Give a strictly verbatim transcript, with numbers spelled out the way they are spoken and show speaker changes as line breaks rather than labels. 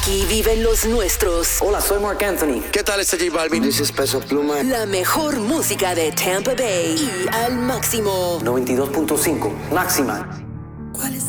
Aquí viven los nuestros.
Hola, soy Marc Anthony.
¿Qué tal, este J Balvin?
This is Peso Pluma.
La mejor música de Tampa Bay y al máximo.
noventa y dos punto cinco, máxima.